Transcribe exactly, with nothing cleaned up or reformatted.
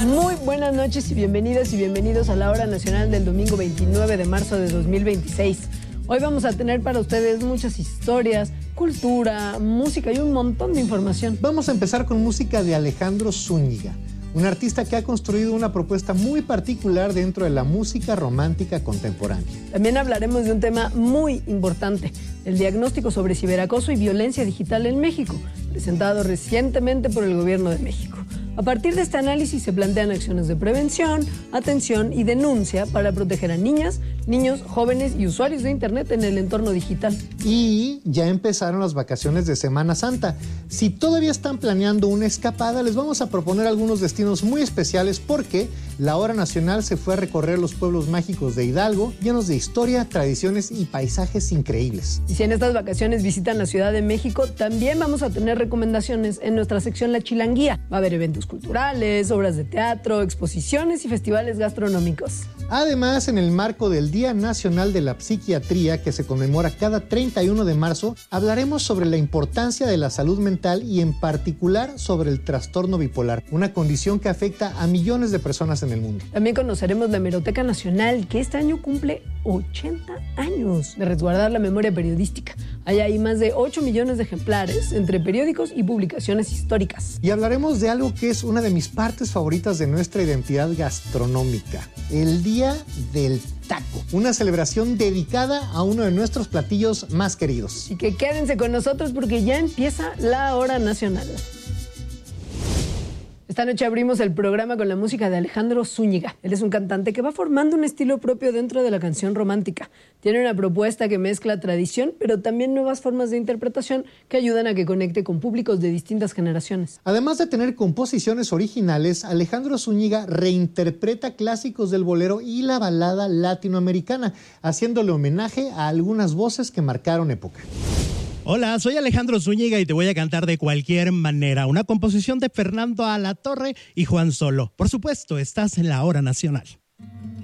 Muy buenas noches y bienvenidas y bienvenidos a la Hora Nacional del domingo veintinueve de marzo de dos mil veintiséis. Hoy vamos a tener para ustedes muchas historias, cultura, música y un montón de información. Vamos a empezar con música de Alejandro Zúñiga, un artista que ha construido una propuesta muy particular dentro de la música romántica contemporánea. También hablaremos de un tema muy importante, el diagnóstico sobre ciberacoso y violencia digital en México, presentado recientemente por el Gobierno de México. A partir de este análisis se plantean acciones de prevención, atención y denuncia para proteger a niñas, niños, jóvenes y usuarios de Internet en el entorno digital. Y ya empezaron las vacaciones de Semana Santa. Si todavía están planeando una escapada, les vamos a proponer algunos destinos muy especiales porque la Hora Nacional se fue a recorrer los pueblos mágicos de Hidalgo, llenos de historia, tradiciones y paisajes increíbles. Y si en estas vacaciones visitan la Ciudad de México, también vamos a tener recomendaciones en nuestra sección La Chilanguía. Va a haber eventos culturales, obras de teatro, exposiciones y festivales gastronómicos. Además, en el marco del Día Nacional de la Psiquiatría, que se conmemora cada treinta y uno de marzo, hablaremos sobre la importancia de la salud mental y en particular sobre el trastorno bipolar, una condición que afecta a millones de personas en el mundo. También conoceremos la Hemeroteca Nacional, que este año cumple ochenta años de resguardar la memoria periodística. Hay ahí más de ocho millones de ejemplares entre periódicos y publicaciones históricas. Y hablaremos de algo que es una de mis partes favoritas de nuestra identidad gastronómica, el Día del Taco, una celebración dedicada a uno de nuestros platillos más queridos. Así que quédense con nosotros porque ya empieza la Hora Nacional. Esta noche abrimos el programa con la música de Alejandro Zúñiga. Él es un cantante que va formando un estilo propio dentro de la canción romántica. Tiene una propuesta que mezcla tradición, pero también nuevas formas de interpretación que ayudan a que conecte con públicos de distintas generaciones. Además de tener composiciones originales, Alejandro Zúñiga reinterpreta clásicos del bolero y la balada latinoamericana, haciéndole homenaje a algunas voces que marcaron época. Hola, soy Alejandro Zúñiga y te voy a cantar De Cualquier Manera, una composición de Fernando Alatorre y Juan Solo. Por supuesto, estás en la Hora Nacional.